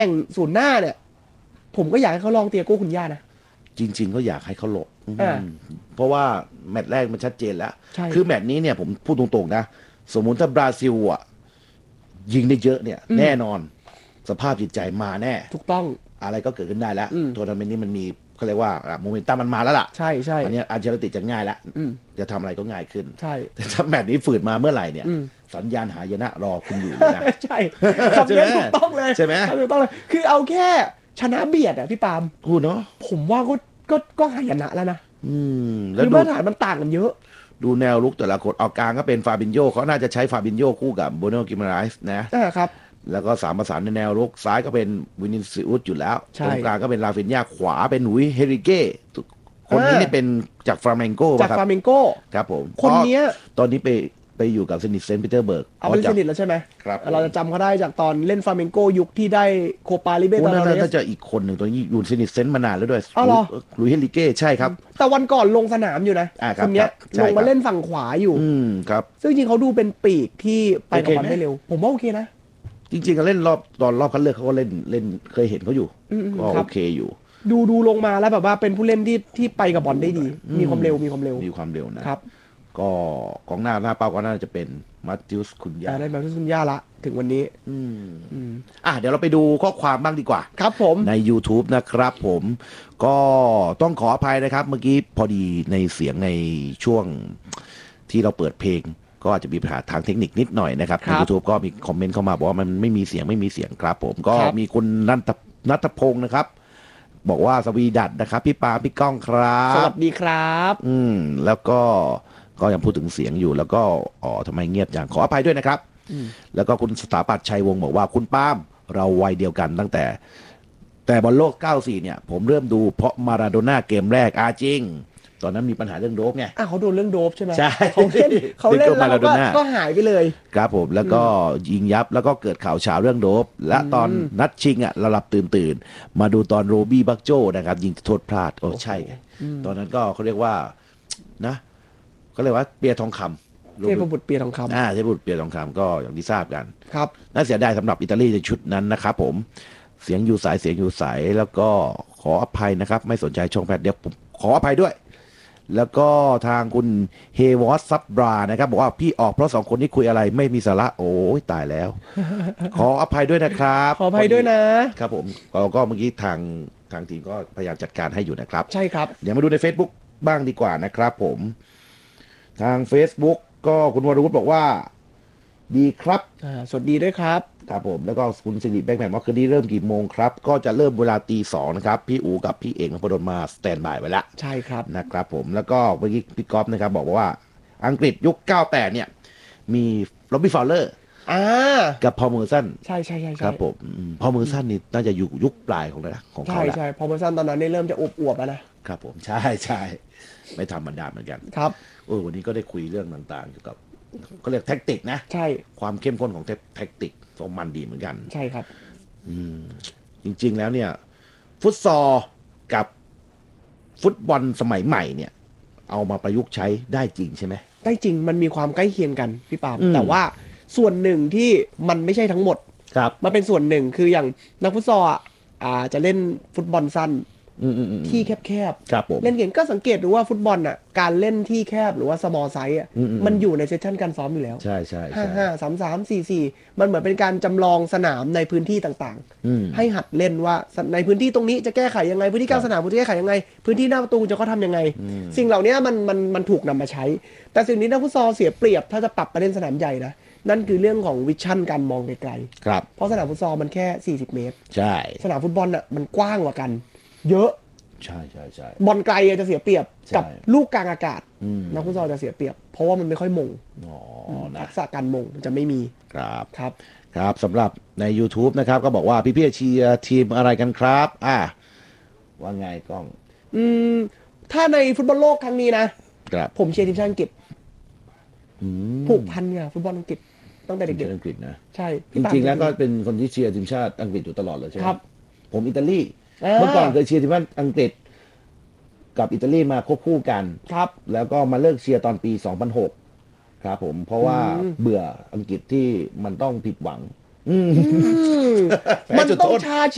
แข่งศูนย์หน้าเนี่ยผมก็อยากให้เขาลองเตียโก้คุณย่านะจริงๆก็อยากให้เขาหลบอ่าเพราะว่าแมตช์แรกมันชัดเจนแล้วใช่คือแมตช์นี้เนี่ยผมพูดตรงๆนะสมมุติถ้าบราซิลอ่ะยิงได้เยอะเนี่ยแน่นอนสภาพจิตใจมาแน่ถูกต้องอะไรก็เกิดขึ้นได้แล้วทัวร์นาเมนต์นี้มันมีเขาเรียกว่าโมเมนตัมมันมาแล้วล่ะใช่ใช่อันนี้อัลเชลติจะง่ายแล้วจะทำอะไรก็ง่ายขึ้นใช่แต่ถ้าแมตช์นี้ฝืนมาเมื่อไหร่เนี่ยสัญญาณหายนะรอคุณอยู่นะใช่คำนี้ถูกต้องเลยใช่ไหมถูกต้องเลยคือเอาแค่ชนะเบียดอ่ะพี่ปาล์มพูดเนาะผมว่าก็หายนะแล้วนะแล้วคือมาตรฐานมันต่างกันเยอะดูแนวลุกแต่ละคนเอากลางก็เป็นฟาบินโญเขาน่าจะใช้ฟาบินโญคู่กับโบโนกิมาไรส์นะครับแล้วก็สามประสานในแนวรุกซ้ายก็เป็นวินิซิอุสอยู่แล้วตรงกลางก็เป็นลาฟินยาขวาเป็นหนุยเฮริเก้คนนี้นี่เป็นจากฟลาเมงโกจากฟลาเมงโกครับผมคนนี้ตอนนี้ไปอยู่กับเซนิตเซนต์ปีเตอร์เบิร์กเอาไปสนิทแล้วใช่ไหมครับเราจะจำเขาได้จากตอนเล่นฟลาเมงโกยุคที่ได้โคปาลิเบตาโดเรสน่าจะอีกคนหนึ่งตัวนี้อยู่เซนิตเซนต์มานานแล้วด้วยหลุยเฮริเก้ใช่ครับแต่วันก่อนลงสนามอยู่นะคนนี้ลงมาเล่นฝั่งขวาอยู่ครับซึ่งจริงเขาดูเป็นปีกที่ไปกับบอลได้เร็วผมว่าโอเคนะจริงๆก็เล่นตอนรอบคัดเลือกเขาก็เล่นเคยเห็นเขาอยู่ก็โอเคอยู่ดูลงมาแล้วแบบว่าเป็นผู้เล่นที่ไปกับบอลได้ดีมีความเร็วนะครับก็กองหน้าเป้าก็น่าจะเป็นมัตติอุสคุนยาได้มาที่คุนยาละถึงวันนี้เดี๋ยวเราไปดูข้อความบ้างดีกว่าครับผมใน YouTube นะครับผมก็ต้องขออภัยนะครับเมื่อกี้พอดีในเสียงในช่วงที่เราเปิดเพลงก็อาจจะมีปัญหาทางเทคนิคนิดหน่อยนะครับใน YouTube ก็มีคอมเมนต์เข้ามาบอกว่ามันไม่มีเสียงครับผมก็มีคุณนัทพงศ์นะครับบอกว่าสวีดัตนะครับพี่ปาพี่ก้องครับสวัสดีครับแล้วก็ยังพูดถึงเสียงอยู่แล้วก็ทำไมเงียบอย่างขออภัยด้วยนะครับแล้วก็คุณสถาปัตย์ชัยวงศ์บอกว่าคุณปาล์มเราวัยเดียวกันตั้งแต่บอลโลก94เนี่ยผมเริ่มดูเพราะมาราโดน่าเกมแรกจริงตอนนั้นมีปัญหาเรื่องโดปไงเขาโดนเรื่องโดปใช่ไหมใช่เขาเล่นแล้วก็หายไปเลยครับผมแล้วก็ยิงยับแล้วก็เกิดข่าวเช้าเรื่องโดปและตอนนัดชิงเราหลับตื่นมาดูตอนโรบี้บักโจนะครับยิงโทษพลาดใช่ตอนนั้นก็เขาเรียกว่านะเขาเรียกว่าเปียทองคำเทพบุตรเปียทองคำเทพบุตรเปียทองคำก็อย่างที่ทราบกันครับน่าเสียดายสำหรับอิตาลีในชุดนั้นนะครับผมเสียงอยู่สายแล้วก็ขออภัยนะครับไม่สนใจช่องแพทเดี๋ยวผมขออภัยด้วยแล้วก็ทางคุณเฮวอสซับบรานะครับบอกว่าพี่ออกเพราะสองคนนี้คุยอะไรไม่มีสาระโอ้ยตายแล้ว ขออภัยด้วยนะครับขออภัยด้วยนะครับผมเราก็เมื่อกี้ทางทีมก็พยายามจัดการให้อยู่นะครับใช่ครับเดี๋ยวมาดูใน Facebook บ้างดีกว่านะครับผมทาง Facebook ก็คุณวรวุฒิบอกว่าดีครับสวัสดีด้วยครับครับผมแล้วก็คุณสิริแบงค์แมนว่าคืนนี้เริ่มกี่โมงครับก็จะเริ่มเวลาตี 2นะครับพี่อู๋กับพี่เอกนพดลมาสแตนบายไว้แล้วใช่ครับนะครับผมแล้วก็เมื่อกี้พี่ก๊อฟนะครับบอกว่าอังกฤษยุค98เนี่ยมีล็อบบี้ฟาวเลอร์กับพอลเมอร์สันใช่ครับผมพอลเมอร์สันนี่น่าจะอยู่ยุคปลายของเขาแล้วใช่พอลเมอร์สันตอนนั้นนี่เริ่มจะอวบแล้วนะครับผมใช่ไม่ธรรมดาเหมือนกันครับวันนี้ก็ได้คุยเรื่องต่างๆเกี่ยวกับเขาเรียกแท็กติกนะใช่ความเข้มข้นของแท็กติกสมันดีเหมือนกันใช่ครับจริงๆแล้วเนี่ยฟุตซอลกับฟุตบอลสมัยใหม่เนี่ยเอามาประยุกต์ใช้ได้จริงใช่ไหมได้จริงมันมีความใกล้เคียงกันพี่ปาล์มแต่ว่าส่วนหนึ่งที่มันไม่ใช่ทั้งหมดมันเป็นส่วนหนึ่งคืออย่างนักฟุตซอลจะเล่นฟุตบอลสั้นที่แคบๆเล่นเก่งก็สังเกตดูว่าฟุตบอลการเล่นที่แคบหรือว่า small size มันอยู่ในเซสชั่นการซ้อมอยู่แล้วใช่ 5 3 3 4 4มันเหมือนเป็นการจำลองสนามในพื้นที่ต่างๆให้หัดเล่นว่าในพื้นที่ตรงนี้จะแก้ไขยังไงพื้นที่กลางสนามจะแก้ไขยังไงพื้นที่หน้าประตูจะเขาทำยังไงสิ่งเหล่านี้มันถูกนำมาใช้แต่สิ่งนี้นักฟุตซอลเสียเปรียบถ้าจะปรับไปเล่นสนามใหญ่นะนั่นคือเรื่องของวิชั่นการมองไกลๆเพราะสนามฟุตซอลมันแค่40 เมตรใช่สนามฟุตบอลมันกว้างกว่ากันเยอะใช่บอลไกลจะเสียเปรียบกับลูกกลางอากาศนักฟุตซอลจะเสียเปรียบเพราะว่ามันไม่ค่อยมงทักษะการมงจะไม่มีครับสำหรับใน YouTube นะครับก็บอกว่าพี่เชียร์ทีมอะไรกันครับว่าไงก้องถ้าในฟุตบอลโลกครั้งนี้นะผมเชียร์ทีมชาติอังกฤษผูกพันกับฟุตบอลอังกฤษตั้งแต่เด็กๆอังกฤษนะใช่จริงๆแล้วก็เป็นคนที่เชียร์ทีมชาติอังกฤษอยู่ตลอดเลยใช่ไหมครับผมอิตาลีเมื่อก่อนเคยเชียร์ทีมชาติอังกฤษกับอิตาลีมาควบคู่กันครับแล้วก็มาเลิกเชียร์ตอนปี 2006ครับผมเพราะว่าเบื่ออังกฤษที่มันต้องผิดหวังมันต้องชา